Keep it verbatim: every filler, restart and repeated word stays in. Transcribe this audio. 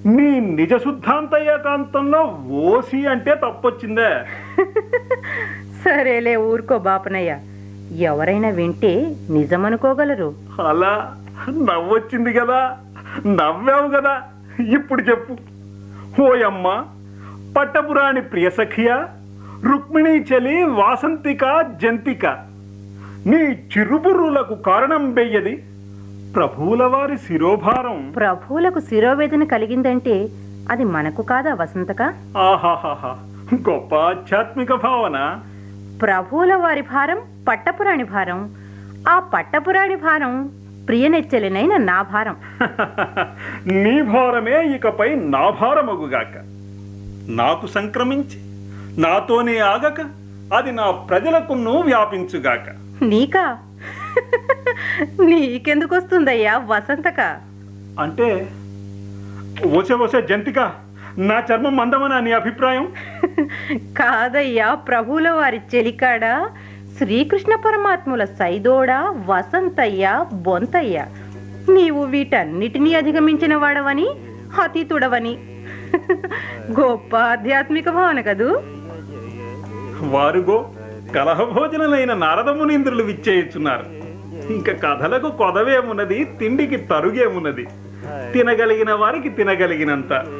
నీ నిజ శుద్ధాంత ఏకాంతంలో ఓసి అంటే తప్పొచ్చిందే. సరేలే ఊరుకో బాపనయ్య, ఎవరైనా వింటే నిజమనుకోగలరు. అలా నవ్వొచ్చింది కదా, నవ్వావు కదా, ఇప్పుడు చెప్పు. ఓయమ్మ పట్టపురాణి ప్రియసఖియ, రుక్మిణీ చలి వాసంతిక జంతిక, నీ చిరుబుర్రులకు కారణం బెయ్యది ప్రభువుల వారి శిరోభారం. ప్రభువులకు శిరోవేదన కలిగిందంటే అది మనకు కాదా వసంతక? ఆహాహాహా, గొప్ప ఆధ్యాత్మిక భావన. ప్రభువుల వారి భారం పట్టపురాణి భారం, ఆ పట్టపురాణి భారం ప్రియనెచ్చలినైన నా భారం. నీ భారమే ఇకపై నా భారమగుగాక. నాకు సంక్రమించి నాతోనే ఆగక అది నా ప్రజలకును వ్యాపించుగాక. నీకా? నీకెందుకు వస్తుందయ్యా వసంతక? అంటే వసే వసే జంతిక, నా చర్మం మందమనా నీ అభిప్రాయం? కాదయ్యా, ప్రభువుల వారి చెలికాడ శ్రీకృష్ణ పరమాత్ముల సైదోడ వసంతయ్య బొంతయ్య. నీవు వీటన్నిటినీ అధిగమించిన వాడవని, అతీతుడవని. గొప్ప ఆధ్యాత్మిక భావన కదూ. వారుగో కలహభోజనులైన నారదమునీంద్రులు విచ్చేయుచున్నారు. ఇంక కథలకు కొదవేమున్నది, తిండికి తరుగేమున్నది. తినగలిగిన వారికి తినగలిగినంత.